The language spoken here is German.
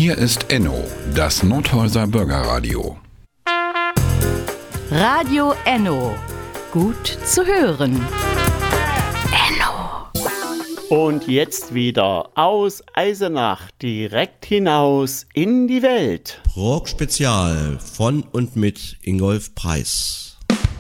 Hier ist Enno, das Nordhäuser Bürgerradio. Radio Enno. Gut zu hören. Und jetzt wieder aus Eisenach direkt hinaus in die Welt. Rock Spezial von und mit Ingolf Preis.